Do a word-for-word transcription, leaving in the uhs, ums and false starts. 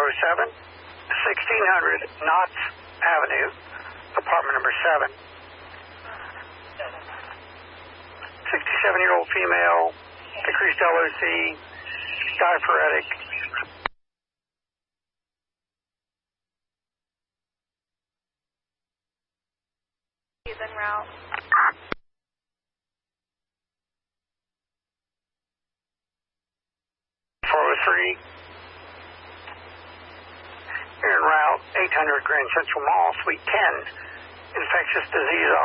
oh seven, sixteen hundred Knotts Avenue, apartment number seven. sixty-seven-year-old female, decreased L O C, diaphoretic. He's en route. four oh three. You're en route, eight hundred Grand Central Mall, Suite ten. Infectious disease